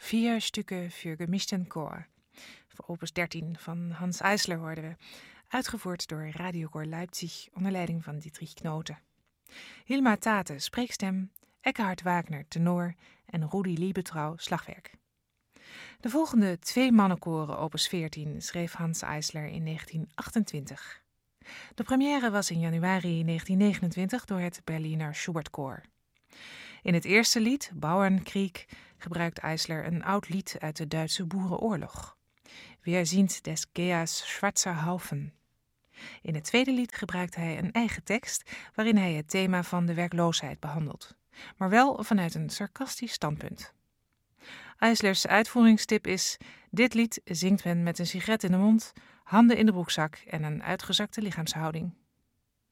Vier Stücke für gemischten Chor. Voor opus 13 van Hans Eisler hoorden we. Uitgevoerd door Radiokoor Leipzig onder leiding van Dietrich Knoten. Hilma Tate, spreekstem, Ekkehard Wagner, tenor en Rudi Liebetrau, slagwerk. De volgende 2 mannenkoren opus 14 schreef Hans Eisler in 1928. De première was in januari 1929 door het Berliner Schubertkoor. In het eerste lied, Bauernkrieg, gebruikt Eisler een oud lied uit de Duitse Boerenoorlog. Wir sind des Geas schwarzer Haufen. In het tweede lied gebruikt hij een eigen tekst waarin hij het thema van de werkloosheid behandelt, maar wel vanuit een sarcastisch standpunt. Eislers uitvoeringstip is: dit lied zingt men met een sigaret in de mond, handen in de broekzak en een uitgezakte lichaamshouding.